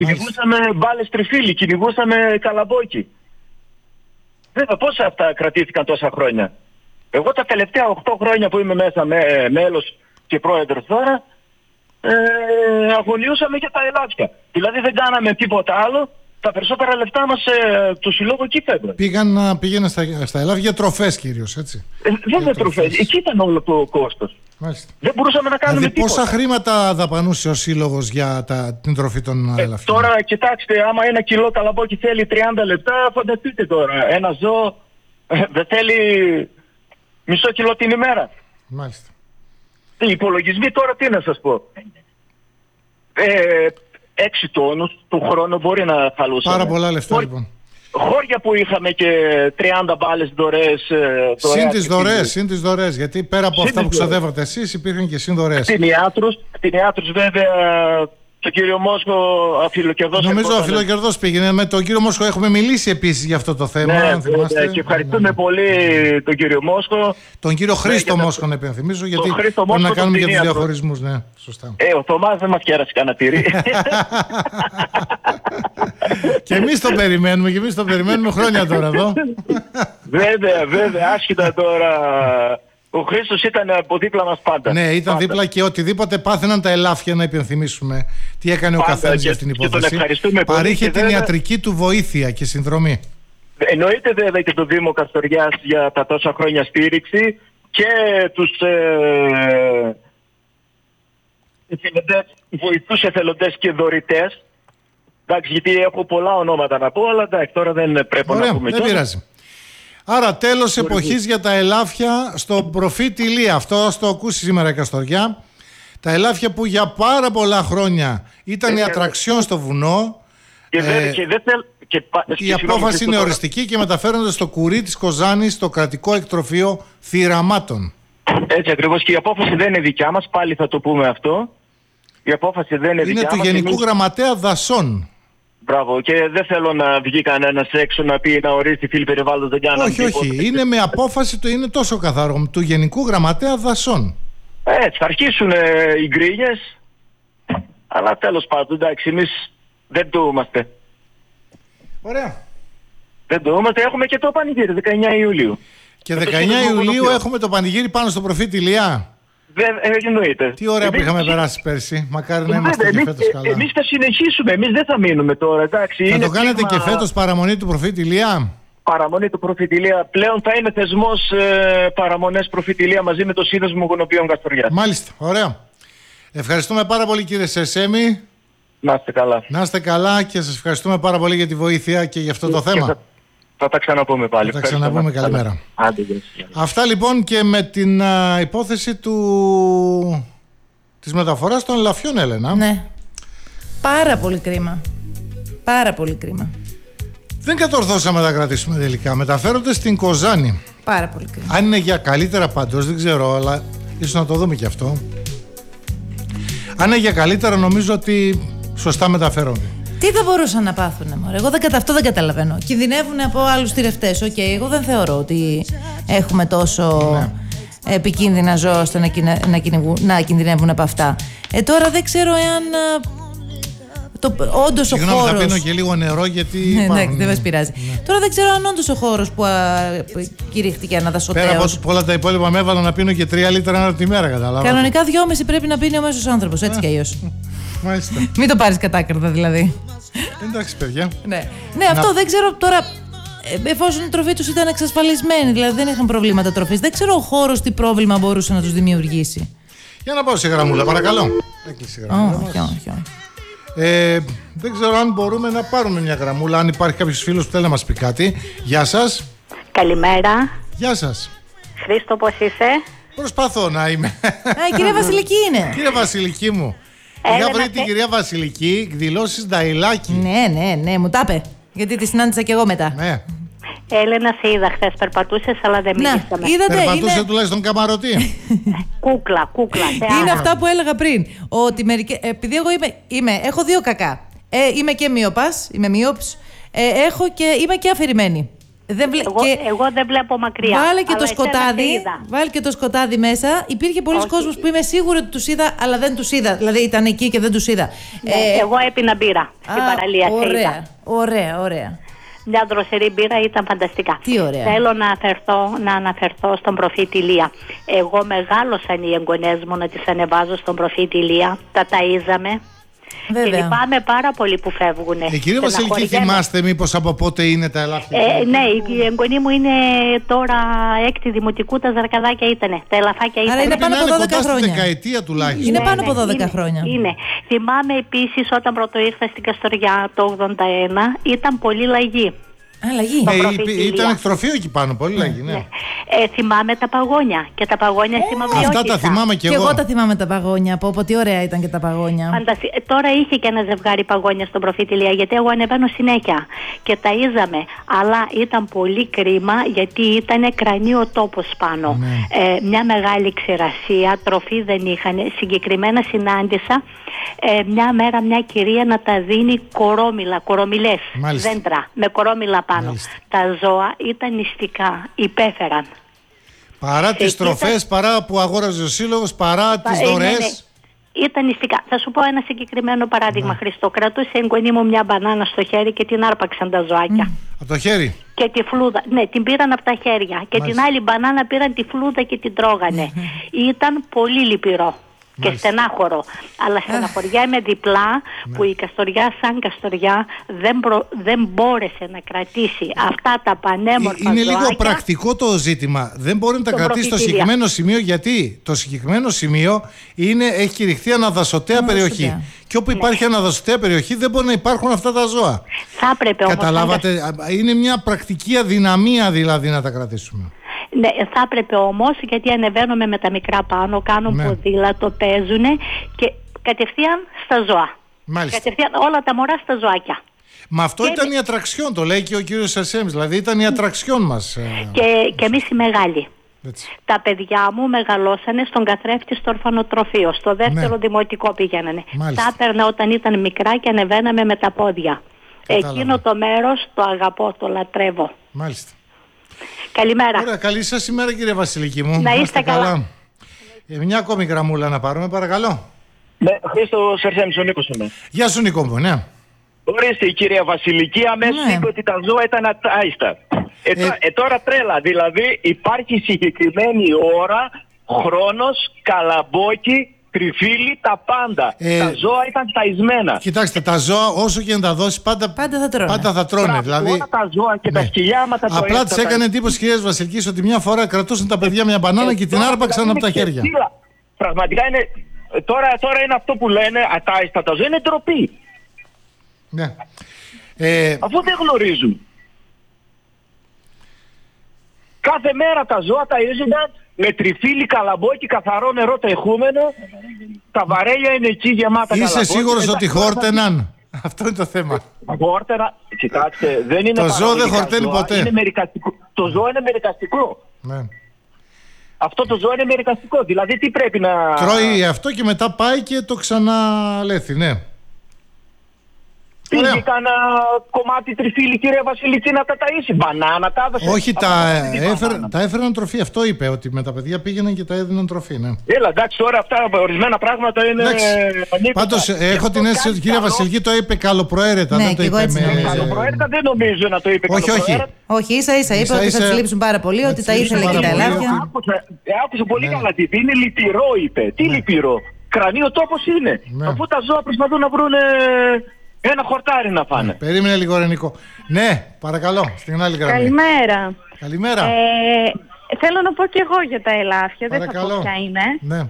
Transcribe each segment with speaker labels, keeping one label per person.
Speaker 1: Κυνηγούσαμε μπάλες τριφύλι, κυνηγούσαμε καλαμπόκι. Βέβαια, πώς αυτά κρατήθηκαν τόσα χρόνια? Εγώ τα τελευταία 8 χρόνια που είμαι μέσα μέλος και πρόεδρος τώρα, αγωνιούσαμε για τα ελάφια. Δηλαδή δεν κάναμε τίποτα άλλο. Τα περισσότερα λεφτά μας του συλλόγου εκεί φεύγαν.
Speaker 2: Πήγαινε στα ελάφια για τροφές κυρίως, έτσι.
Speaker 1: Βέβαια τροφές. Εκεί ήταν όλο το κόστος.
Speaker 2: Μάλιστα.
Speaker 1: Δεν μπορούσαμε να κάνουμε τίποτα.
Speaker 2: Πόσα χρήματα δαπανούσε ο σύλλογος για την τροφή των ελαφιών?
Speaker 1: Τώρα κοιτάξτε, άμα 1 κιλό καλαμπόκι θέλει 30 λεπτά, φανταστείτε τώρα. Ένα ζώο δεν θέλει μισό κιλό την ημέρα.
Speaker 2: Μάλιστα.
Speaker 1: Οι υπολογισμοί τώρα τι να σας πω. 6 τόνους του χρόνου μπορεί να χαλούσαμε.
Speaker 2: Πάρα πολλά λεφτά λοιπόν.
Speaker 1: Χώρια που είχαμε και 30 μπάλες δωρεές.
Speaker 2: Συν τις δωρεές, γιατί πέρα από αυτά που ξοδεύατε εσείς υπήρχαν και συνδωρεές.
Speaker 1: Κτηνιάτρους βέβαια, τον κύριο Μόσχο Αφιλοκερδός.
Speaker 2: Νομίζω Αφιλοκερδός πήγαινε. Με τον κύριο Μόσχο έχουμε μιλήσει επίσης για αυτό το θέμα.
Speaker 1: Ναι, και ευχαριστούμε πολύ τον κύριο Μόσχο.
Speaker 2: Τον κύριο Χρήστο Μόσχο να επενθυμίσω, γιατί πρέπει να κάνουμε και τους διαχωρισμούς. Ναι, σωστά.
Speaker 1: Ο Θωμάς δεν μας κέρασε κανένα τυρί.
Speaker 2: Και εμείς τον περιμένουμε, χρόνια τώρα εδώ.
Speaker 1: Βέβαια, άσχετα τώρα. Ο Χρήστος ήταν από δίπλα μας πάντα.
Speaker 2: Ναι, ήταν δίπλα και οτιδήποτε πάθαιναν τα ελάφια, να υπενθυμίσουμε τι έκανε ο καθένας για την υπόθεση. Παρήχε την ιατρική του βοήθεια και συνδρομή.
Speaker 1: Εννοείται βέβαια και το Δήμο Καστοριάς για τα τόσα χρόνια στήριξη και τους βοηθούς εθελοντές και δωρητές. Εντάξει, γιατί έχω πολλά ονόματα να πω, αλλά εντάξει, τώρα δεν πρέπει να πούμε.
Speaker 2: Δεν πειράζει. Άρα τέλος εποχής για τα ελάφια στο προφήτη Ηλία. Αυτό το ακούσει σήμερα η Καστοριά. Τα ελάφια που για πάρα πολλά χρόνια ήταν η ατραξιόν στο βουνό. Η απόφαση είναι οριστική και μεταφέρονται στο κουρί της Κοζάνης, στο κρατικό εκτροφείο Θηραμάτων.
Speaker 1: Έτσι ακριβώς, και η απόφαση δεν είναι δικιά μας, πάλι θα το πούμε αυτό. Η απόφαση δεν είναι δικιά μας.
Speaker 2: Είναι του Γενικού Γραμματέα Δασών.
Speaker 1: Μπράβο, και δεν θέλω να βγει κανένας έξω να πει να ορίσει φίλοι περιβάλλοντος, δεν κάναμε τίποτα.
Speaker 2: Όχι, είναι με απόφαση, είναι τόσο καθαρό, του Γενικού Γραμματέα Δασών.
Speaker 1: Έτσι, θα αρχίσουν οι γκρίνιες, αλλά τέλος πάντων, εντάξει, εμείς δεν το είμαστε.
Speaker 2: Ωραία.
Speaker 1: Δεν το είμαστε, έχουμε και το πανηγύρι, 19 Ιουλίου.
Speaker 2: Και 19 Ιουλίου έχουμε το πανηγύρι πάνω στο προφήτη Ηλία.
Speaker 1: Δεν εννοείται.
Speaker 2: Τι ωραία που είχαμε περάσει πέρσι. Μακάρι να είμαστε και φέτος καλά.
Speaker 1: Εμείς θα συνεχίσουμε, εμείς δεν θα μείνουμε τώρα. Εντάξει,
Speaker 2: θα το κάνετε και φέτος παραμονή του προφήτη Ηλία?
Speaker 1: Παραμονή του προφήτη Ηλία. Πλέον θα είναι θεσμός παραμονές προφήτη Ηλία μαζί με το Σύνδεσμο Γονοποιών Καστοριάς.
Speaker 2: Μάλιστα, ωραία. Ευχαριστούμε πάρα πολύ κύριε Σεσέμι.
Speaker 1: Να είστε καλά.
Speaker 2: Να είστε καλά και σας ευχαριστούμε πάρα πολύ για τη βοήθεια και για αυτό το θέμα.
Speaker 1: Θα τα ξαναπούμε πάλι.
Speaker 2: Θα τα ξαναπούμε, καλημέρα. Αυτά λοιπόν, και με την υπόθεση της μεταφοράς των ελαφιών, Έλενα.
Speaker 3: Ναι. Πάρα πολύ κρίμα. Πάρα πολύ κρίμα.
Speaker 2: Δεν κατορθώσαμε να τα κρατήσουμε τελικά. Μεταφέρονται στην Κοζάνη.
Speaker 3: Πάρα πολύ κρίμα.
Speaker 2: Αν είναι για καλύτερα πάντως δεν ξέρω, αλλά ίσως να το δούμε και αυτό. Αν είναι για καλύτερα, νομίζω ότι σωστά μεταφέρονται.
Speaker 3: Τι θα μπορούσαν να πάθουνε, μωρέ? Εγώ αυτό δεν καταλαβαίνω. Κινδυνεύουν από άλλους θηρευτές. Εγώ δεν θεωρώ ότι έχουμε τόσο επικίνδυνα ζώα ώστε να κινδυνεύουν από αυτά. Τώρα δεν ξέρω εάν όντως ο χώρος...
Speaker 2: Συγγνώμη, θα πίνω και λίγο νερό γιατί...
Speaker 3: Ναι, δεν μας πειράζει. Τώρα δεν ξέρω αν όντως ο χώρος που κηρύχθηκε αναδασωτέως...
Speaker 2: Πέρα από όλα τα υπόλοιπα με έβαλα να πίνω και 3 λίτρα ανά τη μέρα, κατάλαβα.
Speaker 3: Κανονικά 2,5 πρέπει να πίνει ο μέσος άνθρωπος, έτσι κι αλλιώς.
Speaker 2: Μάλιστα.
Speaker 3: Μην το πάρεις κατάκαρδα δηλαδή.
Speaker 2: Εντάξει παιδιά.
Speaker 3: Ναι, αυτό δεν ξέρω τώρα. Εφόσον η τροφή τους ήταν εξασφαλισμένη, δηλαδή δεν είχαν προβλήματα τροφής, δεν ξέρω ο χώρος τι πρόβλημα μπορούσε να τους δημιουργήσει.
Speaker 2: Για να πάω σε γραμμούλα, παρακαλώ. Έκλεισε η γραμμούλα.
Speaker 3: Όχι.
Speaker 2: Δεν ξέρω αν μπορούμε να πάρουμε μια γραμμούλα, αν υπάρχει κάποιος φίλος που θέλει να μας πει κάτι. Γεια σας.
Speaker 4: Καλημέρα.
Speaker 2: Γεια σας.
Speaker 4: Χρήστο, πώς είσαι?
Speaker 2: Προσπαθώ να είμαι.
Speaker 3: Η κυρία Βασιλική είναι.
Speaker 2: Κύριε Βασιλική μου. Είχα βρει την κυρία Βασιλική εκδηλώσεις Νταϊλάκη.
Speaker 3: Ναι, μου τα είπε. Γιατί τη συνάντησα και εγώ μετά.
Speaker 2: Ναι.
Speaker 4: Έλενα, σε είδα χθες, περπατούσες, αλλά δεν μιλήσαμε.
Speaker 2: Περπατούσε τουλάχιστον καμαρωτή.
Speaker 4: Κούκλα.
Speaker 3: Είναι αυτά που έλεγα πριν. Ότι επειδή εγώ έχω 2 κακά. Είμαι και μείωπας, είμαι μείωψ. Είμαι και αφηρημένη.
Speaker 4: Εγώ δεν βλέπω μακριά.
Speaker 3: Βάλε και το σκοτάδι μέσα. Υπήρχε πολλοί κόσμος που είμαι σίγουρη ότι τους είδα, αλλά δεν τους είδα. Δηλαδή ήταν εκεί και δεν τους είδα.
Speaker 4: Εγώ έπινα μπύρα στην παραλία.
Speaker 3: Ωραία.
Speaker 4: Μια δροσερή μπύρα, ήταν φανταστικά.
Speaker 3: Τι ωραία.
Speaker 4: Θέλω να αναφερθώ στον προφήτη Ηλία. Εγώ μεγάλωσαν οι εγγονές μου να τις ανεβάζω στον προφήτη Ηλία. Τα ταΐζαμε.
Speaker 3: Βέβαια.
Speaker 4: Και λυπάμαι πάρα πολύ που φεύγουν.
Speaker 2: Κύριε Βασιλική, θυμάστε μήπως από πότε είναι τα ελάφια?
Speaker 4: Ναι, η εγγονή μου είναι τώρα 6η δημοτικού, τα ζαρκαδάκια ήτανε. Τα ελαφάκια ήτανε.
Speaker 3: Άρα είναι πάνω από 12 χρόνια.
Speaker 2: Δεκαετία τουλάχιστον.
Speaker 3: Είναι πάνω από 12 χρόνια.
Speaker 4: Είναι. Θυμάμαι επίσης όταν πρώτο ήρθα στην Καστοριά το 81, ήταν πολύ λαγή.
Speaker 3: Λαγή.
Speaker 2: Ήταν εκτροφείο εκεί πάνω, πολύ λαγή, ναι.
Speaker 4: Θυμάμαι τα παγόνια και τα παγόνια στη Μαυριότισσα.
Speaker 2: Αυτά τα θυμάμαι και εγώ.
Speaker 3: Και εγώ τα θυμάμαι τα παγόνια. Από τι ωραία ήταν και τα παγόνια.
Speaker 4: Τώρα είχε και ένα ζευγάρι παγόνια στον προφήτη Ηλία, γιατί εγώ ανεβαίνω συνέχεια και ταΐζαμε. Αλλά ήταν πολύ κρίμα, γιατί ήταν κρανίο τόπος πάνω. Μια μεγάλη ξηρασία, τροφή δεν είχαν. Συγκεκριμένα συνάντησα μια μέρα μια κυρία να τα δίνει κορομιλές, δέντρα με κορόμιλα πάνω.
Speaker 2: Μάλιστα.
Speaker 4: Τα ζώα ήταν νηστικά, υπέφεραν.
Speaker 2: Παρά τις τροφές, παρά που αγόραζε ο σύλλογος, παρά τις δωρεές.
Speaker 4: Ναι. Ήταν νηστικά. Θα σου πω ένα συγκεκριμένο παράδειγμα, Χριστό. Κρατούσε η εγγονή μου μια μπανάνα στο χέρι και την άρπαξαν τα ζωάκια.
Speaker 2: Από το χέρι.
Speaker 4: Και τη φλούδα. Ναι, την πήραν από τα χέρια. Και την άλλη μπανάνα πήραν τη φλούδα και την τρώγανε. Ήταν πολύ λυπηρό. Και στενάχωρο. Αλλά στεναχωριέμαι διπλά που η Καστοριά σαν Καστοριά δεν μπόρεσε να κρατήσει αυτά τα πανέμορφα
Speaker 2: Είναι
Speaker 4: ζωάκια.
Speaker 2: λίγο πρακτικό το ζήτημα. Δεν μπορεί να τα κρατήσει στο συγκεκριμένο σημείο, γιατί το συγκεκριμένο σημείο έχει κηρυχθεί αναδασωτέα περιοχή. Και όπου υπάρχει αναδασωτέα περιοχή δεν μπορεί να υπάρχουν αυτά τα ζώα.
Speaker 4: Θα έπρεπε όμως.
Speaker 2: Καταλάβατε, είναι μια πρακτική αδυναμία δηλαδή να τα κρατήσουμε.
Speaker 4: Ναι, θα έπρεπε όμως, γιατί ανεβαίνουμε με τα μικρά πάνω, κάνουν ποδήλατο, παίζουν και κατευθείαν στα ζώα.
Speaker 2: Μάλιστα.
Speaker 4: Κατευθείαν όλα τα μωρά στα ζωάκια.
Speaker 2: Μα αυτό ήταν η ατραξιόν, το λέει και ο κύριος Σαρσέμις, δηλαδή ήταν η ατραξιόν μας.
Speaker 4: Και εμείς οι μεγάλοι.
Speaker 2: Έτσι.
Speaker 4: Τα παιδιά μου μεγαλώσανε στον καθρέφτη στο ορφανοτροφείο, στο δεύτερο δημοτικό πηγαίνανε. Τα έπαιρνα όταν ήταν μικρά και ανεβαίναμε με τα πόδια. Εκείνο το μέρος το αγαπώ, το λατρεύω.
Speaker 2: Μάλιστα.
Speaker 4: Καλημέρα.
Speaker 2: Ωραία, καλή σας ημέρα κύριε Βασιλική μου.
Speaker 4: Να είστε καλά.
Speaker 2: Μια ακόμη γραμμούλα να πάρουμε, παρακαλώ.
Speaker 1: Ναι, Χρήστο Σαρσέμις, ο Νίκος είμαι.
Speaker 2: Γεια σου Νίκο μου, ναι.
Speaker 1: Ορίστε η κυρία Βασιλική αμέσως είπε ότι τα ζώα ήταν ατάιστα. Τώρα τρέλα, δηλαδή υπάρχει συγκεκριμένη ώρα, χρόνος, καλαμπόκι, τριφύλι, τα πάντα. Τα ζώα ήταν ταϊσμένα.
Speaker 2: Κοιτάξτε, τα ζώα όσο και να τα δώσει πάντα θα τρώνε. Δηλαδή,
Speaker 1: όλα τα ζώα και τα σκυλιάματα.
Speaker 2: Απλά της έκανε εντύπωση κυρίας Βασιλικής ότι μια φορά κρατούσαν τα παιδιά μια μπανάνα και την άρπαξαν από τα χέρια.
Speaker 1: Πραγματικά είναι. Τώρα είναι αυτό που λένε ατάιστα τα ζώα, είναι ντροπή.
Speaker 2: Ναι.
Speaker 1: Αφού δεν γνωρίζουν. Κάθε μέρα τα ζώα ταΐζονταν με τριφύλι, καλαμπόκι, καθαρό νερό τεχούμενο. Τα βαρέλια είναι εκεί γεμάτα.
Speaker 2: Είσαι σίγουρος ότι χόρτεναν? Αυτό είναι το θέμα.
Speaker 1: Χόρτενα, κοιτάξτε, δεν είναι.
Speaker 2: Το ζώο δεν χορταίνει ποτέ.
Speaker 1: Είναι μερικαστικό. Το ζώο είναι μερικαστικό.
Speaker 2: Ναι.
Speaker 1: Αυτό το ζώο είναι μερικαστικό. Δηλαδή τι πρέπει να.
Speaker 2: Τρώει αυτό και μετά πάει και το ξαναλέθει, ναι.
Speaker 1: Πήγε κανένα κομμάτι τριφύλι κυρία Βασιλική να τα ταΐσει. Μπανάνα τα έδωσε.
Speaker 2: Όχι, τα έφεραν τροφή. Αυτό είπε, ότι με τα παιδιά πήγαιναν και τα έδιναν τροφή, ναι.
Speaker 1: Έλα, εντάξει, τώρα αυτά ορισμένα πράγματα είναι.
Speaker 2: Πάντως έχω την αίσθηση ότι η κυρία Βασιλική το είπε καλοπροαίρετα.
Speaker 3: Ναι,
Speaker 2: δεν το είπε με.
Speaker 1: Καλοπροαίρετα δεν νομίζω να το είπε.
Speaker 3: Όχι, ίσα-ίσα είπε ότι θα τη λείψουν πάρα πολύ, ότι τα ήθελε και τα ελάφια.
Speaker 1: Άκουσα πολύ καλά τι είπε. Είναι λυπηρό, είπε. Τι λυπηρό? Κρανίο τόπος είναι. Αφού τα ζώα προσπαθούν να βρουν ένα χορτάρι να φάνε.
Speaker 2: Περίμενε λίγο, Ρενικό. Ναι, παρακαλώ, στην άλλη γραμμή.
Speaker 5: Καλημέρα.
Speaker 2: Καλημέρα.
Speaker 5: Θέλω να πω και εγώ για τα ελάφια.
Speaker 2: Παρακαλώ.
Speaker 5: Δεν θα πω ποια είναι.
Speaker 2: Ναι.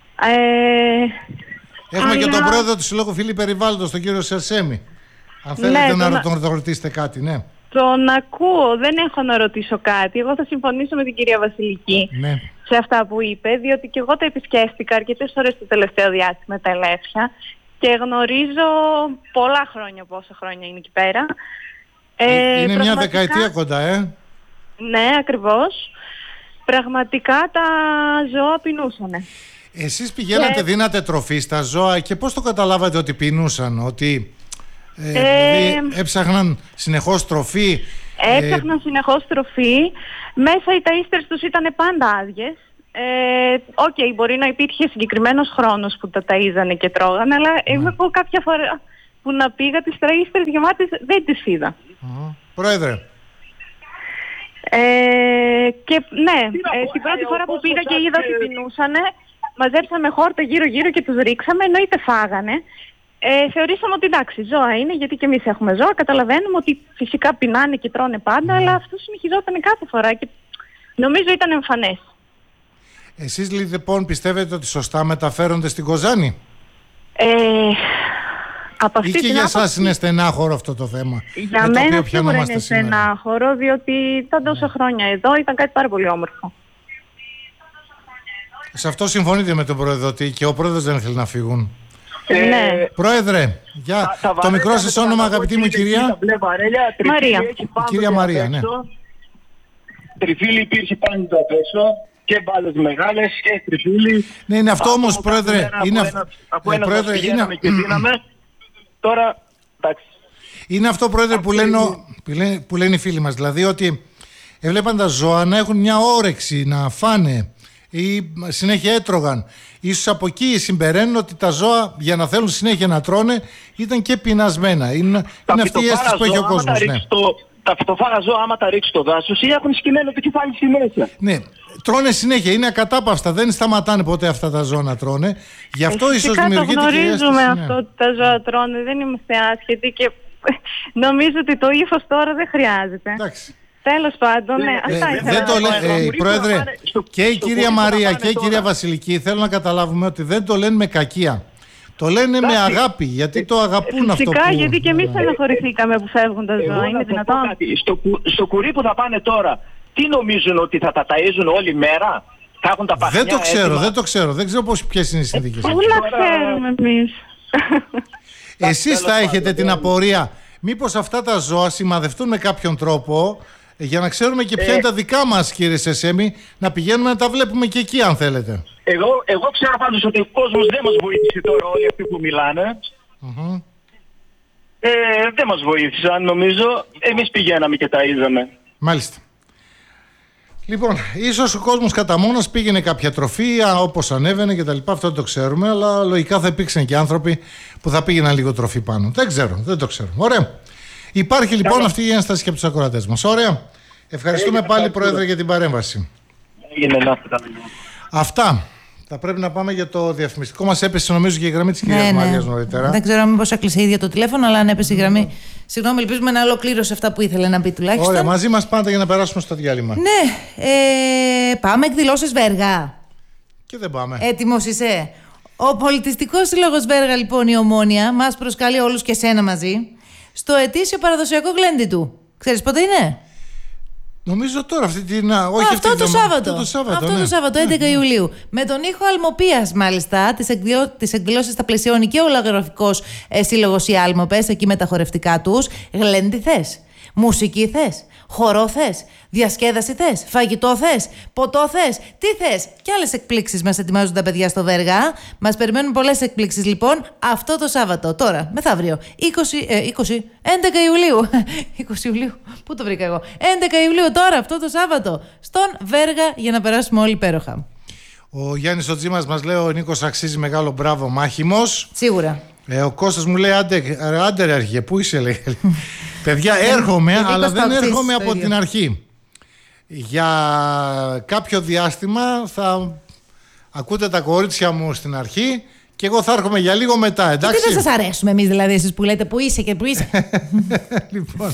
Speaker 2: Έχουμε και τον πρόεδρο του Συλλόγου Φίλοι Περιβάλλοντος, τον κύριο Σερσέμι. Αν θέλετε να τον ρωτήσετε κάτι, ναι.
Speaker 5: Τον ακούω, δεν έχω να ρωτήσω κάτι. Εγώ θα συμφωνήσω με την κυρία Βασιλική σε αυτά που είπε, διότι και εγώ τα επισκέφτηκα αρκετές φορές το τελευταίο διάστημα τα ελέφια. Και γνωρίζω πολλά χρόνια, πόσα χρόνια είναι εκεί πέρα.
Speaker 2: Είναι μια δεκαετία κοντά,
Speaker 5: Ναι, ακριβώς. Πραγματικά τα ζώα πεινούσανε.
Speaker 2: Εσείς πηγαίνατε, δίνατε τροφή στα ζώα και πώς το καταλάβατε ότι πεινούσαν? Ότι δηλαδή έψαχναν συνεχώς τροφή,
Speaker 5: Έψαχναν συνεχώς τροφή. Μέσα οι ταΐστερες τους ήταν πάντα άδειες. Μπορεί να υπήρχε συγκεκριμένος χρόνος που τα ταΐζανε και τρώγανε, αλλά εγώ κάποια φορά που να πήγα τις ταΐστερες γεμάτες δεν τις είδα.
Speaker 2: Πρόεδρε.
Speaker 5: Την πρώτη φορά που πήγα και είδα ότι πεινούσανε, μαζέψαμε χόρτα γύρω-γύρω και τους ρίξαμε, εννοείται φάγανε. Θεωρήσαμε ότι εντάξει, ζώα είναι, γιατί και εμείς έχουμε ζώα, καταλαβαίνουμε ότι φυσικά πεινάνε και τρώνε πάντα, αλλά αυτό συνεχιζόταν κάθε φορά και νομίζω ήταν εμφανές.
Speaker 2: Εσείς λοιπόν πιστεύετε ότι σωστά μεταφέρονται στην Κοζάνη? Ή και για εσάς είναι στενάχωρο αυτό το θέμα?
Speaker 5: Για μένα σίγουρα είναι στενάχωρο, διότι ήταν τόσα χρόνια εδώ, ήταν κάτι πάρα πολύ όμορφο.
Speaker 2: Σε αυτό συμφωνείτε με τον Πρόεδρο, ότι και ο Πρόεδρος δεν θέλει να φύγουν?
Speaker 5: Ναι.
Speaker 2: Πρόεδρε, για το μικρό σας όνομα, αγαπητή μου κυρία?
Speaker 5: Μαρία.
Speaker 2: Κυρία Μαρία, ναι.
Speaker 1: Τριφύλι υπήρχε πάνω το απέσω και μπάλες μεγάλες και τριφύλι.
Speaker 2: Ναι, είναι αυτό όμως, Πρόεδρε.
Speaker 1: Από ένα πηγαίναμε και δίναμε. Τώρα, εντάξει.
Speaker 2: Είναι αυτό, Πρόεδρε, που λένε οι φίλοι μας. Δηλαδή ότι έβλεπαν τα ζώα να έχουν μια όρεξη να φάνε ή συνέχεια έτρωγαν. Ίσως από εκεί συμπεραίνουν ότι τα ζώα, για να θέλουν συνέχεια να τρώνε, ήταν και πεινασμένα. Είναι αυτή η αίσθηση που έχει ο κόσμος.
Speaker 1: Τα φυτοφάγα ζώα, άμα τα ρίξει στο δάσος, ή έχουν σκυμμένο το κεφάλι στη μέση.
Speaker 2: Ναι, τρώνε συνέχεια, είναι ακατάπαυστα, δεν σταματάνε ποτέ αυτά τα ζώα να τρώνε. Γι' αυτό ίσως δημιουργείται και η αίσθηση.
Speaker 5: Γνωρίζουμε αυτό ότι τα ζώα τρώνε, δεν είμαστε άσχετοι και νομίζω ότι το ύφος τώρα δεν χρειάζεται.
Speaker 2: Εντάξει.
Speaker 5: Τέλος πάντων, αυτά ήθελα να πω.
Speaker 2: Πρόεδρε, και η κυρία Μαρία και η κυρία Βασιλική θέλουν να καταλάβουμε ότι δεν το λένε με κακία. Το λένε με αγάπη, γιατί το αγαπούν αυτό που...
Speaker 5: Φυσικά, γιατί και εμείς στεναχωρηθήκαμε που φεύγουν τα ζώα. Είναι δυνατόν?
Speaker 1: Στο κουρί που θα πάνε τώρα, τι νομίζουν, ότι θα τα ταΐζουν όλη μέρα? Θα έχουν τα παθιά?
Speaker 2: Δεν το ξέρω. Δεν ξέρω ποιες είναι οι συνθήκες.
Speaker 5: Πού να ξέρουμε εμείς?
Speaker 2: Εσείς θα έχετε την απορία. Μήπως αυτά τα ζώα σημαδευτούν με κάποιον τρόπο, για να ξέρουμε και ποια είναι τα δικά μας, κύριε Σεσέμι, να πηγαίνουμε να τα βλέπουμε και εκεί, αν θέλετε.
Speaker 1: Εγώ ξέρω πάντως ότι ο κόσμος δεν μας βοήθησε τώρα, όλοι αυτοί που μιλάνε. Δεν μας βοήθησαν, νομίζω. Εμείς πηγαίναμε και τα είδαμε.
Speaker 2: Μάλιστα. Λοιπόν, ίσως ο κόσμος κατά μόνος πήγαινε κάποια τροφή, όπως ανέβαινε και τα λοιπά, αυτό δεν το ξέρουμε, αλλά λογικά θα υπήρξαν και άνθρωποι που θα πήγαιναν λίγο τροφή πάνω. Δεν το ξέρω. Ωραία. Υπάρχει λοιπόν αυτή η ένσταση και από τους ακροατές μας. Ωραία. Ευχαριστούμε πάλι, Πρόεδρε, για την παρέμβαση. Αυτά. Θα πρέπει να πάμε για το διαφημιστικό. Μας έπεσε, νομίζω, και η γραμμή της κυρίας Μαρίας νωρίτερα.
Speaker 3: Δεν ξέρω μήπως έκλεισε ίδια το τηλέφωνο, αλλά αν έπεσε η γραμμή. Συγγνώμη, ελπίζουμε να ολοκλήρωσε αυτά που ήθελε να πει τουλάχιστον.
Speaker 2: Ωραία, μαζί μας πάντα για να περάσουμε στο διάλειμμα.
Speaker 3: Ναι. Πάμε εκδηλώσεις Βέργα.
Speaker 2: Και δεν πάμε.
Speaker 3: Έτοιμος είσαι? Ο Πολιτιστικός Σύλλογος Βέργα, λοιπόν, η Ομόνοια, μας προσκαλεί όλους και σένα μαζί στο ετήσιο παραδοσιακό γλέντι του. Ξέρεις πότε είναι?
Speaker 2: Νομίζω τώρα
Speaker 3: αυτό το Σάββατο, 11 Ιουλίου. Με τον ήχο Αλμοπίας, μάλιστα. Τις εκδηλώσεις θα πλαισιώνει και ο Λογογραφικός Σύλλογος οι Άλμοπες, εκεί με τα χορευτικά τους. Γλέντι θες? Μουσική θες? Χορό θες? Διασκέδαση θες? Φαγητό θες? Ποτό θες? Τι θες? Και άλλες εκπλήξεις μας ετοιμάζουν τα παιδιά στο Βέργα. Μας περιμένουν πολλές εκπλήξεις, λοιπόν, αυτό το Σάββατο. Τώρα, μεθαύριο, 11 Ιουλίου. 20 Ιουλίου. Πού το βρήκα εγώ? 11 Ιουλίου, τώρα, αυτό το Σάββατο, στον Βέργα, για να περάσουμε όλοι υπέροχα.
Speaker 2: Ο Γιάννης ο Τζίμας μας λέει: ο Νίκος αξίζει μεγάλο μπράβο μάχημος.
Speaker 3: Σίγουρα.
Speaker 2: Ο Κώστας μου λέει: άντε ρε αρχηγέ, πού είσαι, λέει. Παιδιά, έρχομαι, αλλά δεν έρχομαι από την αρχή. Για κάποιο διάστημα θα ακούτε τα κορίτσια μου στην αρχή και εγώ θα έρχομαι για λίγο μετά, εντάξει.
Speaker 3: Και δεν σας αρέσουμε εμείς, δηλαδή, εσείς που λέτε που είσαι και που είσαι?
Speaker 2: Λοιπόν,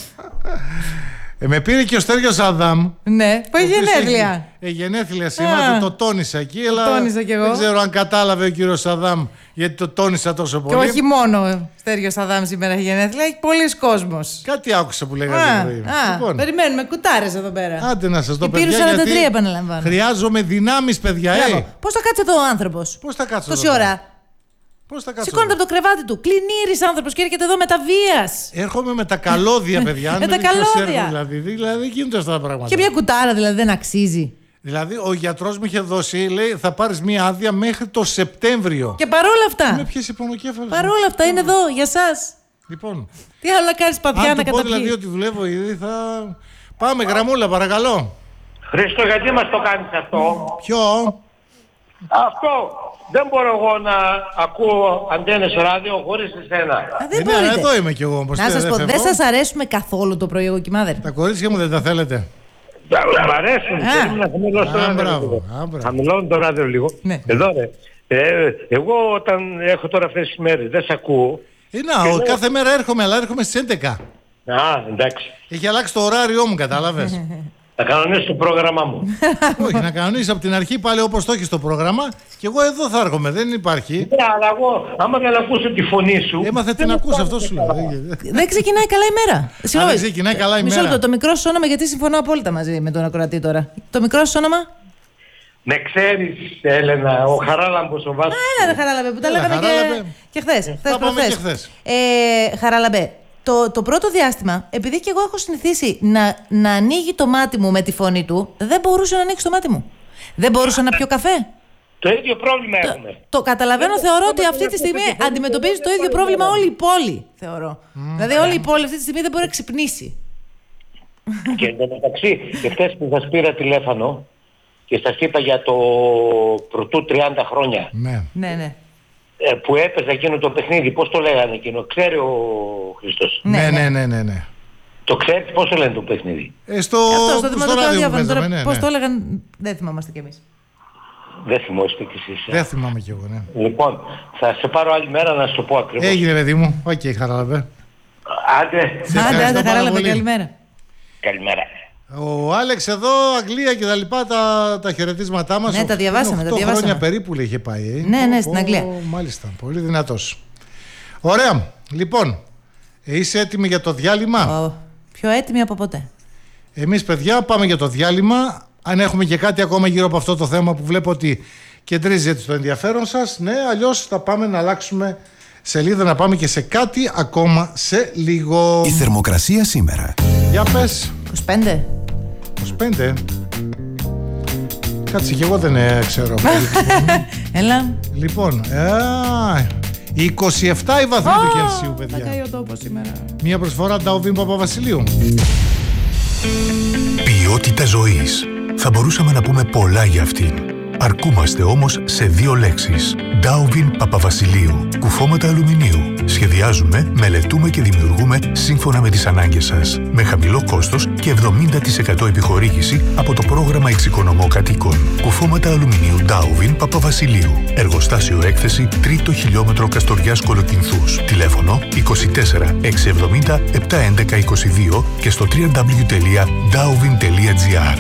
Speaker 2: με πήρε και ο Στέργιος Αδάμ.
Speaker 3: Ναι, που έχει γενέθλια.
Speaker 2: Γενέθλια σήμερα, το τόνισα εκεί, αλλά δεν ξέρω αν κατάλαβε ο κύριος Αδάμ γιατί το τόνισα τόσο πολύ.
Speaker 3: Και όχι μόνο ο Στέργιος Αδάμ σήμερα έχει γενέθλια, έχει πολλοί κόσμος.
Speaker 2: Κάτι άκουσα που λέγατε πριν.
Speaker 3: Λοιπόν, περιμένουμε κουτάρες εδώ πέρα.
Speaker 2: Άντε να σας το πω.
Speaker 3: Πήρου 43, επαναλαμβάνω.
Speaker 2: Χρειάζομαι δυνάμεις, παιδιά.
Speaker 3: Πώς θα κάτσε εδώ ο άνθρωπος?
Speaker 2: Πώς θα κάτσε
Speaker 3: τόση ώρα? Σηκώνεται από το κρεβάτι του. Κλινήρης άνθρωπος και έρχεται εδώ με τα βίας.
Speaker 2: Έρχομαι με τα καλώδια, παιδιά.
Speaker 3: Με τα καλώδια.
Speaker 2: Δηλαδή γίνονται αυτά τα πράγματα.
Speaker 3: Και μια κουτάρα, δηλαδή, δεν αξίζει.
Speaker 2: Δηλαδή, ο γιατρός μου είχε δώσει, λέει, θα πάρεις μια άδεια μέχρι το Σεπτέμβριο.
Speaker 3: Και παρόλα αυτά.
Speaker 2: Με πιέσει πονοκέφαλος.
Speaker 3: Παρόλα αυτά είναι εδώ για σας.
Speaker 2: Λοιπόν.
Speaker 3: Τι άλλο να κάνεις, παπιά, να καταπιείς.
Speaker 2: Αν του πω δηλαδή ότι δουλεύω ήδη, θα... Πάμε, γραμμούλα, παρακαλώ.
Speaker 6: Χρήστο, γιατί μας το κάνεις αυτό?
Speaker 2: Ποιο?
Speaker 6: Αυτό. Δεν μπορώ εγώ να ακούω αντένες ράδιο χωρίς εσένα.
Speaker 3: Δεν μπορείτε.
Speaker 2: Εδώ είμαι κι εγώ όμως.
Speaker 3: Να σας πω, δεν σας αρέσουμε καθόλου το πρωί, εγώ κοιμάδερ.
Speaker 2: Τα κορίτσια μου δεν τα θέλετε?
Speaker 6: Μ' αρέσουν. Θέλουμε να χαμηλώσω το ράδιο. Χαμηλώνω το ράδιο λίγο. Εδώ ρε. Εγώ όταν έχω τώρα αυτές τις μέρες δεν σε ακούω.
Speaker 2: Κάθε μέρα έρχομαι, αλλά έρχομαι στις 11.
Speaker 6: Εντάξει.
Speaker 2: Έχει αλλάξει το ωράριό μου, κατάλαβες.
Speaker 6: Να κανονίσω το πρόγραμμά μου.
Speaker 2: Όχι, να κανονίσεις από την αρχή πάλι όπως το έχεις το πρόγραμμα και εγώ εδώ θα έρχομαι, δεν υπάρχει.
Speaker 6: Ναι, αλλά εγώ άμα δεν ακούσω τη φωνή σου...
Speaker 2: Έμαθε την ακούς, αυτό σου λέω.
Speaker 3: Δεν ξεκινάει καλά η μέρα.
Speaker 2: Δεν ξεκινάει καλά η μέρα.
Speaker 3: Μισό λεπτό, το μικρό σου όνομα, γιατί συμφωνώ απόλυτα μαζί με τον ακροατή τώρα. Το μικρό σου όνομα?
Speaker 6: Με ξέρεις, Έλενα, ο Χαράλαμπος ο Βάσκος.
Speaker 3: Έλα, Χαράλαμπε, που τα λέγαμε και χθες. Χαράλαμπε. Το πρώτο διάστημα, επειδή και εγώ έχω συνηθίσει να ανοίγει το μάτι μου με τη φωνή του, δεν μπορούσε να ανοίξει το μάτι μου. Δεν μπορούσα να πιω καφέ.
Speaker 6: Το ίδιο πρόβλημα έχουμε.
Speaker 3: Το καταλαβαίνω, θεωρώ ότι αυτή τη στιγμή αντιμετωπίζει το ίδιο πρόβλημα όλη η πόλη, θεωρώ. Δηλαδή όλη η πόλη αυτή τη στιγμή δεν μπορεί να ξυπνήσει.
Speaker 6: Και εντωμεταξύ, χθες που σας πήρα τηλέφωνο και σας είπα για το πρωτού 30 χρόνια.
Speaker 3: Ναι.
Speaker 6: Που έπαιζε εκείνο το παιχνίδι, πώς το λέγανε εκείνο, ξέρει ο Χριστός?
Speaker 2: Ναι.
Speaker 6: Το ξέρεις πώς το λένε το παιχνίδι?
Speaker 2: Στο
Speaker 3: δημοτικό τώρα, πώς το έλεγαν, δεν θυμάμαστε κι εμείς.
Speaker 6: Δεν θυμόστε κι εσείς.
Speaker 2: Δεν θυμάμαι κι εγώ, ναι.
Speaker 6: Λοιπόν, θα σε πάρω άλλη μέρα να σου το πω ακριβώς.
Speaker 2: Έγινε, παιδί μου. Οκ, Χαράλαμπε.
Speaker 6: Άντε,
Speaker 3: Χαράλαμπε, καλημέρα.
Speaker 6: Καλημέρα.
Speaker 2: Ο Άλεξ εδώ, Αγγλία και τα λοιπά, τα χαιρετίσματά μας.
Speaker 3: Ναι, τα διαβάσαμε.
Speaker 2: 8 χρόνια περίπου είχε πάει.
Speaker 3: Ναι, στην Αγγλία.
Speaker 2: Μάλιστα, πολύ δυνατός. Ωραία, λοιπόν, είσαι έτοιμη για το διάλειμμα?
Speaker 3: Πιο έτοιμη από ποτέ.
Speaker 2: Εμείς, παιδιά, πάμε για το διάλειμμα. Αν έχουμε και κάτι ακόμα γύρω από αυτό το θέμα που βλέπω ότι κεντρίζει έτσι το ενδιαφέρον σας, ναι, αλλιώς θα πάμε να αλλάξουμε σελίδα, να πάμε και σε κάτι ακόμα σε λίγο.
Speaker 7: Η θερμοκρασία σήμερα.
Speaker 2: Για πες.
Speaker 3: 25.
Speaker 2: 25. Κάτσε, και εγώ δεν ξέρω.
Speaker 3: Έλα.
Speaker 2: Λοιπόν, 27 η βαθμοί του Κελσίου, παιδιά.
Speaker 3: Θα καεί ο τόπος σήμερα.
Speaker 2: Μια προσφορά Ντάουβιν Παπαβασιλείου.
Speaker 7: Ποιότητα ζωής. Θα μπορούσαμε να πούμε πολλά για αυτήν. Αρκούμαστε όμως σε 2 λέξεις. Ντάουβιν Παπαβασιλείου. Κουφώματα αλουμινίου. Σχεδιάζουμε, μελετούμε και δημιουργούμε σύμφωνα με τις ανάγκες σας. Με χαμηλό κόστος και 70% επιχορήγηση από το πρόγραμμα Εξοικονομώ Κατοίκων. Κουφώματα αλουμινίου Ντάουβιν Παπαβασιλείου. Εργοστάσιο έκθεση 3ο χιλιόμετρο Καστοριάς Κολοκυνθούς. Τηλέφωνο 24 670 711 22 και στο www.dauvin.gr.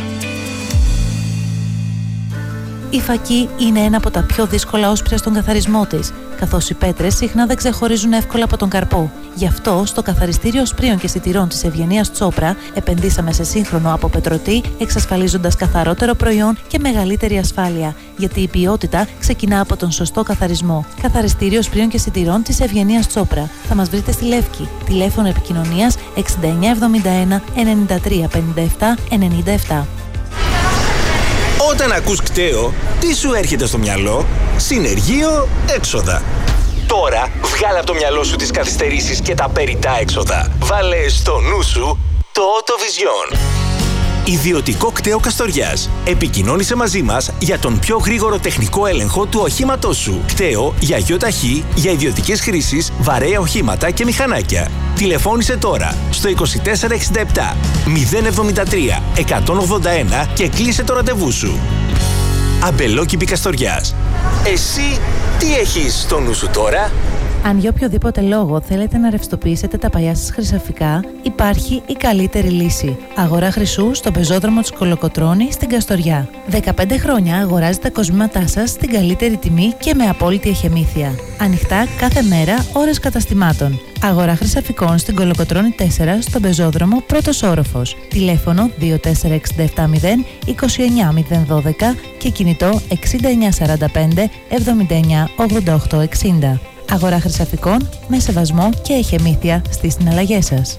Speaker 3: Η φακή είναι ένα από τα πιο δύσκολα όσπρια στον καθαρισμό της, καθώς οι πέτρες συχνά δεν ξεχωρίζουν εύκολα από τον καρπό. Γι' αυτό, στο καθαριστήριο οσπρίων και σιτηρών της Ευγενίας Τσόπρα, επενδύσαμε σε σύγχρονο αποπετρωτή, εξασφαλίζοντας καθαρότερο προϊόν και μεγαλύτερη ασφάλεια. Γιατί η ποιότητα ξεκινά από τον σωστό καθαρισμό. Καθαριστήριο οσπρίων και σιτηρών της Ευγενίας Τσόπρα. Θα μας βρείτε στη Λεύκη. Τηλέφωνο επικοινωνίας 6971 93 57 97.
Speaker 8: Όταν ακούς κταίο, τι σου έρχεται στο μυαλό? Συνεργείο έξοδα. Τώρα βγάλε από το μυαλό σου τις καθυστερήσεις και τα περιττά έξοδα. Βάλε στο νου σου το Autovision. Ιδιωτικό κταίο Καστοριάς. Επικοινώνησε μαζί μας για τον πιο γρήγορο τεχνικό έλεγχο του οχήματός σου. Κταίο για ΙΟΤΑΧΗ, για ιδιωτικές χρήσεις, βαρέα οχήματα και μηχανάκια. Τηλεφώνησε τώρα στο 2467 073 181 και κλείσε το ραντεβού σου. Αμπελόκηπη Καστοριάς. Εσύ τι έχεις στο νου σου τώρα?
Speaker 3: Αν για οποιοδήποτε λόγο θέλετε να ρευστοποιήσετε τα παλιά σας χρυσαφικά, υπάρχει η καλύτερη λύση. Αγορά χρυσού στον πεζόδρομο της Κολοκοτρώνη στην Καστοριά. 15 χρόνια αγοράζετε τα κοσμήματά σας στην καλύτερη τιμή και με απόλυτη εχεμήθεια. Ανοιχτά κάθε μέρα, ώρες καταστημάτων. Αγορά χρυσαφικών στην Κολοκοτρώνη 4 στον πεζόδρομο πρώτος όροφος. Τηλέφωνο 24670 29012 και κινητό 6945 79 88 60. Αγορά χρυσαφικών με σεβασμό και εχεμήθεια στις συναλλαγές σας.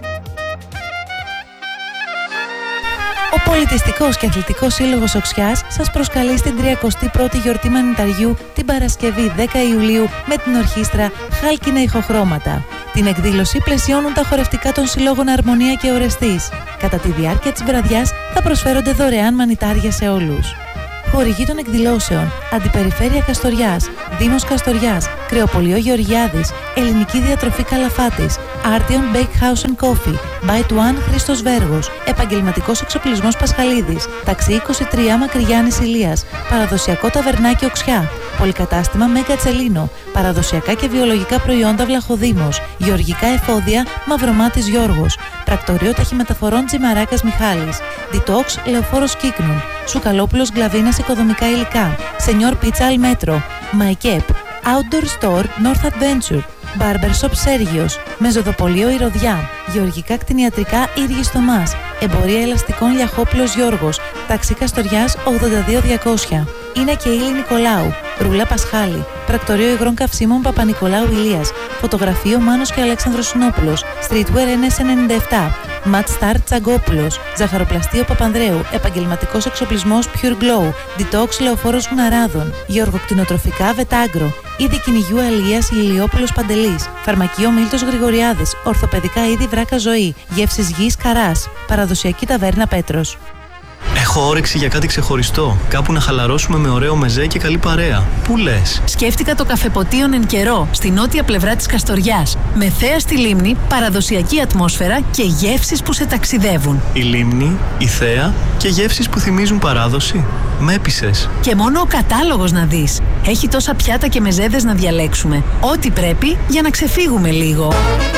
Speaker 3: Ο Πολιτιστικός και Αθλητικός Σύλλογος Οξιάς σας προσκαλεί στην 31η γιορτή Μανιταριού την Παρασκευή 10 Ιουλίου με την ορχήστρα Χάλκινα Ηχοχρώματα. Την εκδήλωση πλαισιώνουν τα χορευτικά των συλλόγων Αρμονία και Ορεστής. Κατά τη διάρκεια της βραδιάς θα προσφέρονται δωρεάν μανιτάρια σε όλους. Χορηγοί των εκδηλώσεων: Αντιπεριφέρεια Καστοριάς, Δήμος Καστοριάς, Κρεοπολείο Γεωργιάδης, Ελληνική Διατροφή Καλαφάτης, Artian Bakehouse and Coffee, Bite One Χρήστος Βέργος, Επαγγελματικός Εξοπλισμός Πασχαλίδης, Ταξί 23 Μακρυγιάννης Ηλίας, Παραδοσιακό Ταβερνάκι Οξιά, Πολυκατάστημα Μέγκα Τσελίνο, Παραδοσιακά και βιολογικά προϊόντα Βλαχοδήμος, Γεωργικά Εφόδια Μαυρομάτης Γιώργος, Πρακτορείο Ταχυμεταφορών Τζιμαράκας Μιχάλης, Detox Λεωφόρος Κύκνων, Σουκαλόπουλος Γκλαβίνας Οικοδομικά Υλικά, Σενιόρ Πίτσα Αλμέτρο, Μαϊκέπ, Outdoor Store North Adventure, Barbershop Σέργιος, Μεζοδοπολείο Ηρωδιά, Γεωργικά Κτηνιατρικά Ήργης Θωμάς, Εμπορία Ελαστικών Λιαχόπουλος Γιώργος, Ταξί Καστοριάς 82200. Είναι και Ήλη Νικολάου, Ρούλα Πασχάλη, Πρακτορείο Υγρών Καυσίμων Παπα-Νικολάου Ηλίας, Φωτογραφείο Μάνος και Αλέξανδρος Συνόπουλος, Streetwear NS97, Mat Star Τσαγκόπουλος, Ζαχαροπλαστείο Παπανδρέου, Επαγγελματικός Εξοπλισμός Pure Glow, Detox Λεωφόρος Γναράδων, Γεωργοκτηνοτροφικά Βετάγκρο, Είδη Κυνηγιού Αλίας Ηλιόπουλος Παντελής, Φαρμακείο Μίλτος Γρηγοριάδης, Ορθοπαιδικά είδη Βράκα Ζωή, Γεύσεις Γης Καράς, Παραδοσιακή Ταβέρνα Πέτρος.
Speaker 9: Έχω όρεξη για κάτι ξεχωριστό. Κάπου να χαλαρώσουμε με ωραίο μεζέ και καλή παρέα. Πού λες?
Speaker 10: Σκέφτηκα το Καφεποτίον Εν Καιρό, στη νότια πλευρά της Καστοριάς. Με θέα στη λίμνη, παραδοσιακή ατμόσφαιρα και γεύσεις που σε ταξιδεύουν.
Speaker 9: Η λίμνη, η θέα και γεύσεις που θυμίζουν παράδοση. Με έπεισες.
Speaker 10: Και μόνο ο κατάλογος να δεις. Έχει τόσα πιάτα και μεζέδες να διαλέξουμε. Ό,τι πρέπει για να ξεφύγουμε λίγο.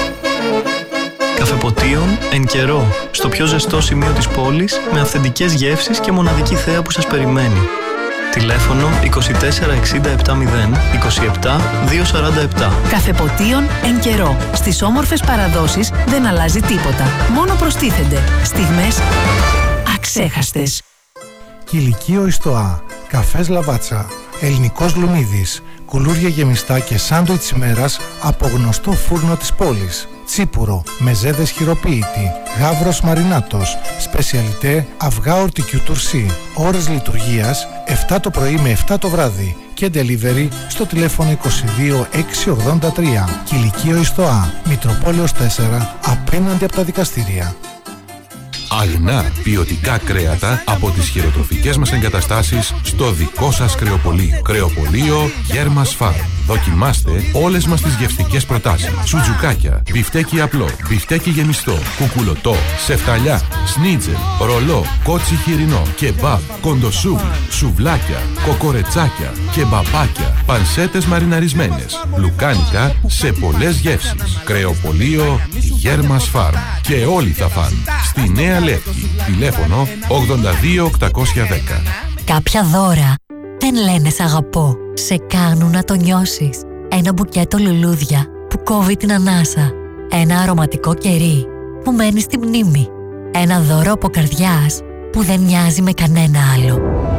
Speaker 9: Καφεποτίον Εν Καιρό, στο πιο ζεστό σημείο της πόλης, με αυθεντικές γεύσεις και μοναδική θέα που σας περιμένει. Τηλέφωνο 24 67 0 27 247.
Speaker 10: Καφεποτίον Εν Καιρό. Στις όμορφες παραδόσεις δεν αλλάζει τίποτα. Μόνο προστίθενται στιγμές αξέχαστες.
Speaker 2: Κηλικείο Ιστοά, καφές Λαβάτσα, ελληνικός λουμίδης, κουλούρια γεμιστά και σάντουιτς ημέρας από γνωστό φούρνο της πόλης. Τσίπουρο, μεζέδες χειροποίητη, γάβρος μαρινάτος, σπεσιαλιτέ αυγά ορτικιού τουρσί. Ώρες λειτουργίας 7 το πρωί με 7 το βράδυ και delivery στο τηλέφωνο 22 683. Κηλικείο Ιστοά, Μητροπόλεως 4, απέναντι από τα δικαστήρια.
Speaker 11: Αγνά ποιοτικά κρέατα από τις χειροτροφικές μας εγκαταστάσεις στο δικό σας κρεοπολείο. Κρεοπολείο Γέρμας Φαρμ. Δοκιμάστε όλες μας τις γευστικές προτάσεις. Σουτζουκάκια, μπιφτέκι απλό, μπιφτέκι γεμιστό, κουκουλωτό, σεφταλιά, σνίτζελ, ρολό, κότσι χοιρινό, κεμπάμπ, κοντοσούβλι, σουβλάκια, κοκορετσάκια, κεμπαπάκια, πανσέτες μαριναρισμένες, λουκάνικα σε πολλές γεύσεις. Κρεοπολείο Γέρμας Φαρμ. Και όλοι θα φαν. Στη Νέα Λεύκη. Τηλέφωνο 82 810.
Speaker 12: Κάποια δώρα δεν λένε σ' αγαπώ. Σε κάνουν να το νιώσεις. Ένα μπουκέτο λουλούδια που κόβει την ανάσα. Ένα αρωματικό κερί που μένει στη μνήμη. Ένα δώρο από καρδιάς που δεν μοιάζει με κανένα άλλο.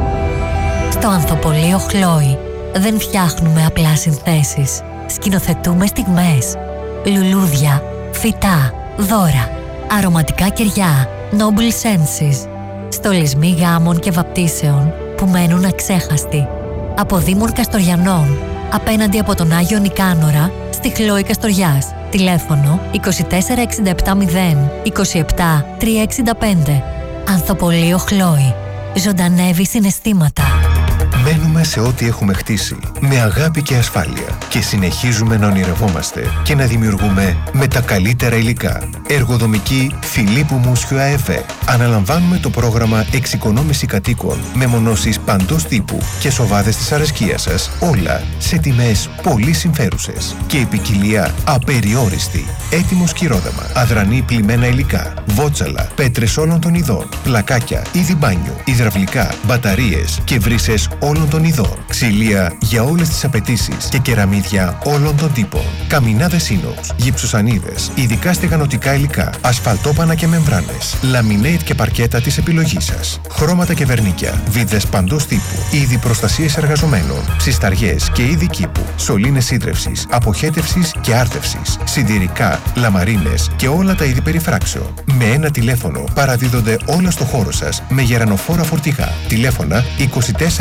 Speaker 12: Στο Ανθοπολείο Χλόη δεν φτιάχνουμε απλά συνθέσεις. Σκηνοθετούμε στιγμές. Λουλούδια, φυτά, δώρα, αρωματικά κεριά, Noble Senses. Στολισμοί γάμων και βαπτίσεων που μένουν αξέχαστοι. Από Δήμων Καστοριανών, απέναντι από τον Άγιο Νικάνορα, στη Χλόη Καστοριάς. Τηλέφωνο 24 67 0 27 365. Ανθοπολείο Χλόη. Ζωντανεύει συναισθήματα.
Speaker 13: Μένουμε σε ό,τι έχουμε χτίσει, με αγάπη και ασφάλεια και συνεχίζουμε να ονειρευόμαστε και να δημιουργούμε με τα καλύτερα υλικά. Εργοδομική Φιλίππου Μούσιου ΑΕΦΕ. Αναλαμβάνουμε το πρόγραμμα εξοικονόμηση κατοίκων με μονώσεις παντός τύπου και σοβάδες της αρεσκίας σας, όλα σε τιμές πολύ συμφέρουσες και η ποικιλία απεριόριστη. Έτοιμο σκυρόδεμα, αδρανή πλημμένα υλικά, βότσαλα, πέτρες όλων των ειδών, πλακάκια, είδη μπάνιου, υδραυλικά, μπαταρίες και βρύσες όλων των ειδών, ξυλία για όλες τις απαιτήσεις και κεραμίδια όλων των τύπων, καμινάδες ίνοξ, γυψοσανίδες, ειδικά στεγανοτικά υλικά, ασφαλτόπανα και μεμβράνες, λαμινέιτ και παρκέτα της επιλογής σας, χρώματα και βερνίκια, βίδες παντός τύπου, είδη προστασίας εργαζομένων, ψισταριές και είδη κήπου, σωλήνες σύντρευσης, αποχέτευσης και άρτευσης, συντηρικά, λαμαρίνες και όλα τα είδη περιφράξεων. Με ένα τηλέφωνο παραδίδονται όλα στο χώρο σας με γερανοφόρα φορτηγά. Τηλέφωνα 2465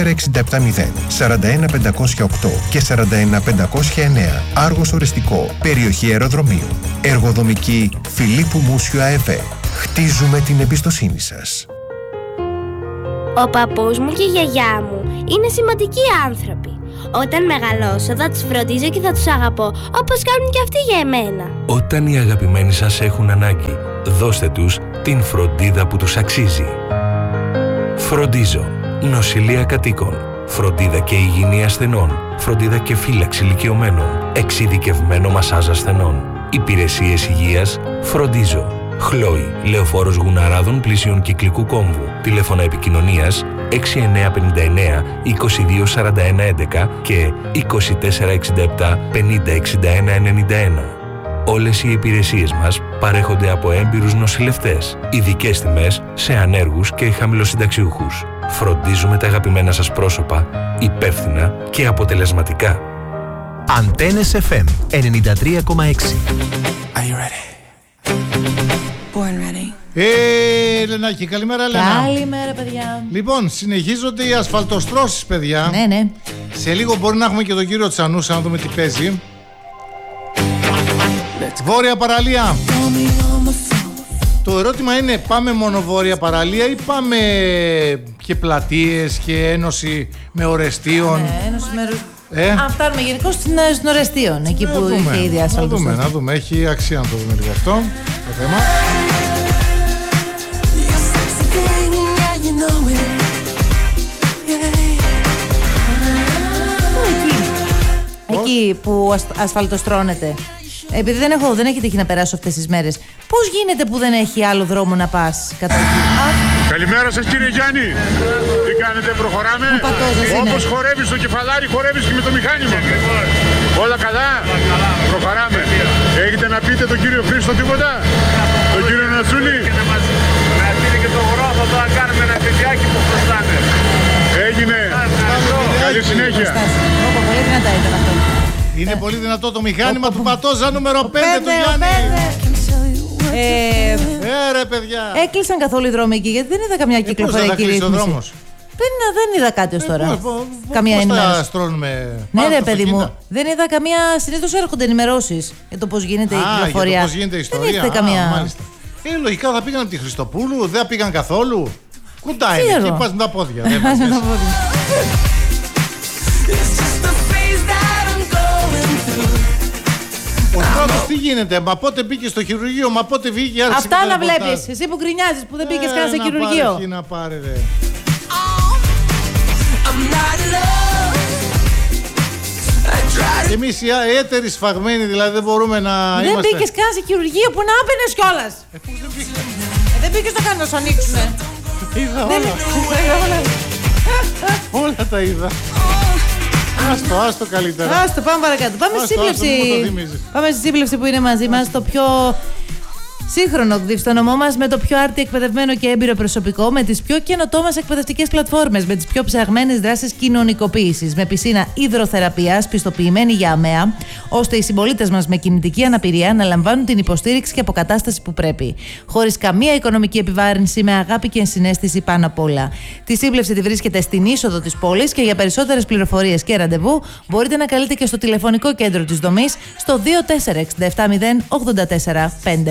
Speaker 13: 41508 και 41509. Άργος Οριστικό, περιοχή αεροδρομίου. Εργοδομική Φιλίππου Μούσιου ΑΕΒ. Χτίζουμε την εμπιστοσύνη σας.
Speaker 14: Ο παππούς μου και η γιαγιά μου είναι σημαντικοί άνθρωποι. Όταν μεγαλώσω θα τους φροντίζω και θα τους αγαπώ, όπως κάνουν και αυτοί για εμένα.
Speaker 15: Όταν οι αγαπημένοι σας έχουν ανάγκη, δώστε τους την φροντίδα που τους αξίζει. Φροντίζω. Νοσηλεία κατοίκων. Φροντίδα και υγιεινή ασθενών. Φροντίδα και φύλαξη ηλικιωμένων. Εξειδικευμένο μασάζ ασθενών. Υπηρεσίες υγείας. Φροντίζω. Χλόι, Λεωφόρος Γουναράδων πλησίων Κυκλικού Κόμβου. Τηλέφωνα επικοινωνίας 6959 224111 και 2467 506191. Όλες οι υπηρεσίες μας παρέχονται από έμπειρους νοσηλευτές. Ειδικές τιμές σε ανέργους και χαμηλοσυνταξιούχους. Φροντίζουμε τα αγαπημένα σας πρόσωπα υπεύθυνα και αποτελεσματικά.
Speaker 16: Αντένες FM 93,6.
Speaker 2: Λενάκη, καλημέρα Λένα.
Speaker 3: Καλημέρα παιδιά.
Speaker 2: Λοιπόν, συνεχίζονται οι ασφαλτοστρώσεις παιδιά.
Speaker 3: Ναι.
Speaker 2: Σε λίγο μπορεί να έχουμε και τον κύριο Τσανούσα να δούμε τι παίζει. Βόρεια παραλία. Το ερώτημα είναι, πάμε μόνο βόρεια παραλία ή πάμε και πλατείες και ένωση με Ορεστίων?
Speaker 3: Ένωση με... Αν φτάνουμε γενικώς στην Ορεστίων, εκεί που είχε ήδη ασφαλτοστρώσεις.
Speaker 2: Να δούμε, έχει αξία να το δούμε λίγο αυτό το θέμα.
Speaker 3: Εκεί που ασφαλτοστρώνεται. Επειδή δεν έχει τύχει να περάσω αυτές τις μέρες, πώς γίνεται που δεν έχει άλλο δρόμο να πας κατά εκεί?
Speaker 17: Καλημέρα σας κύριε Γιάννη. Τι κάνετε, προχωράμε? Όπως χορεύεις το κεφαλάρι, χορεύεις και με το μηχάνημα. Όλα καλά? Προχωράμε. Έχετε να πείτε τον κύριο Χρήστο τίποτα? Τον κύριο Νασούλη? Να πείτε και τον Γρόθο, τώρα κάνουμε ένα παιδιάκι που χρωστάνε. Έγινε. Καλή συνέχεια.
Speaker 3: Πολύ δυνατά ήταν αυτό.
Speaker 2: Είναι πολύ δυνατό το μηχάνημα του Πατόζα νούμερο 5 του Γιάννη. Ρε παιδιά.
Speaker 3: Έκλεισαν καθόλου οι δρόμοι εκεί, γιατί δεν είδα καμιά κυκλοφοριακή ρύθμιση. Δεν είδα κάτι ως τώρα. Καμία ενημέρωση. Ναι ρε παιδί μου, δεν είδα καμία. Συνήθως έρχονται ενημερώσεις για το πώς γίνεται η κυκλοφορία.
Speaker 2: Πώς γίνεται η ιστορία.
Speaker 3: Δεν ήρθε καμία.
Speaker 2: Λογικά θα πήγαν από τη Χριστοπούλου, δεν πήγαν καθόλου. Κουντά είναι, εκεί πας με τα πόδια. Ο πρώτος τι γίνεται, μα πότε μπήκε στο χειρουργείο, μα πότε βγήκε.
Speaker 3: Αυτά να βλέπεις, εσύ που γκρινιάζεις που δεν μπήκες καν σε χειρουργείο.
Speaker 2: Τι να πάρει ρε. Εμείς οι έτεροι σφαγμένοι δηλαδή δεν μπορούμε να
Speaker 3: δεν
Speaker 2: είμαστε.
Speaker 3: Δεν μπήκες καν σε χειρουργείο που να άπαινες κιόλας. Δεν μπήκες το καν να σου ανοίξουνε.
Speaker 2: Είδα όλα. Όλα τα είδα. Άστο καλύτερα.
Speaker 3: Άστο, πάμε παρακάτω. Πάμε στη σύμπλευση που είναι μαζί μας, το πιο σύγχρονο διφθονομό μας, με το πιο άρτιο εκπαιδευμένο και έμπειρο προσωπικό, με τις πιο καινοτόμες εκπαιδευτικές πλατφόρμες, με τις πιο ψαγμένες δράσεις κοινωνικοποίησης, με πισίνα υδροθεραπείας πιστοποιημένη για ΑΜΕΑ, ώστε οι συμπολίτες μας με κινητική αναπηρία να λαμβάνουν την υποστήριξη και αποκατάσταση που πρέπει. Χωρίς καμία οικονομική επιβάρυνση, με αγάπη και ενσυναίσθηση πάνω απ' όλα. Τη σύμπλευση τη βρίσκεται στην είσοδο της πόλης και για περισσότερες πληροφορίες και ραντεβού μπορείτε να καλείτε και στο τηλεφωνικό κέντρο της δομής στο 2467 084 5.